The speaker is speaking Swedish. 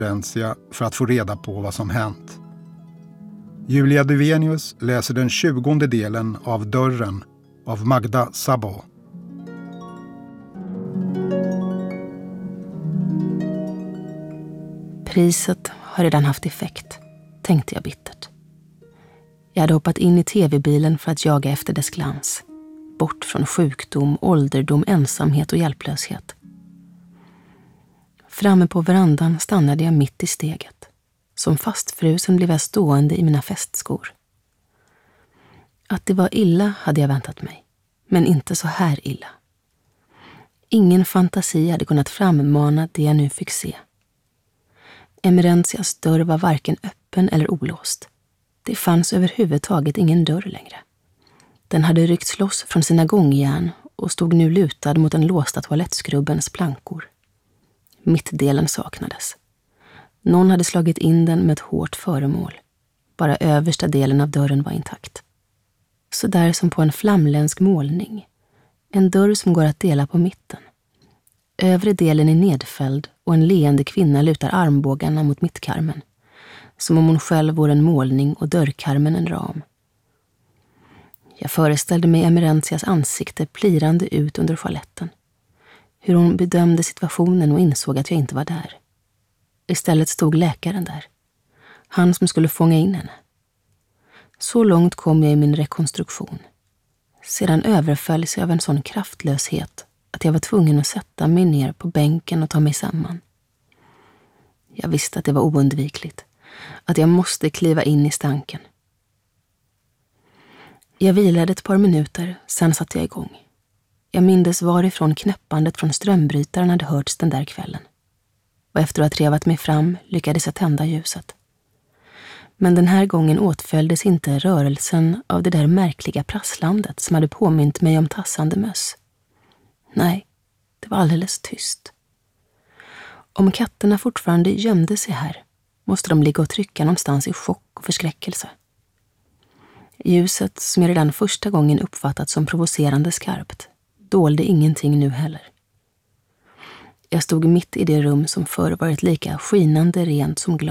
Emerentia för att få reda på vad som hänt. Julia Duvenius läser den 20:e delen av Dörren av Magda Szabo. Priset har redan haft effekt, tänkte jag bittert. Jag hade hoppat in i tv-bilen för att jaga efter dess glans. Bort från sjukdom, ålderdom, ensamhet och hjälplöshet. Framme på verandan stannade jag mitt i steget. Som fastfrusen blev jag stående i mina fästskor. Att det var illa hade jag väntat mig, men inte så här illa. Ingen fantasi hade kunnat frammana det jag nu fick se. Emerentias dörr var varken öppen eller olåst. Det fanns överhuvudtaget ingen dörr längre. Den hade ryckts loss från sina gångjärn och stod nu lutad mot den låsta toalettskrubbens plankor. Mittdelen saknades. Någon hade slagit in den med ett hårt föremål. Bara översta delen av dörren var intakt. Så där som på en flamländsk målning. En dörr som går att dela på mitten. Övre delen är nedfälld och en leende kvinna lutar armbågarna mot mittkarmen. Som om hon själv vore en målning och dörrkarmen en ram. Jag föreställde mig Emerentias ansikte plirande ut under toaletten. Hur hon bedömde situationen och insåg att jag inte var där. Istället stod läkaren där. Han som skulle fånga in henne. Så långt kom jag i min rekonstruktion. Sedan överfölls jag av en sån kraftlöshet att jag var tvungen att sätta mig ner på bänken och ta mig samman. Jag visste att det var oundvikligt. Att jag måste kliva in i stanken. Jag vilade ett par minuter, sen satte jag igång. Jag mindes varifrån knäppandet från strömbrytaren hade hörts den där kvällen. Och efter att ha trevat mig fram lyckades jag tända ljuset. Men den här gången åtföljdes inte rörelsen av det där märkliga prasslandet som hade påmint mig om tassande möss. Nej, det var alldeles tyst. Om katterna fortfarande gömde sig här måste de ligga och trycka någonstans i chock och förskräckelse. Ljuset, som jag redan första gången uppfattat som provocerande skarpt, dolde ingenting nu heller. Jag stod mitt i det rum som förr varit lika skinande rent som glas.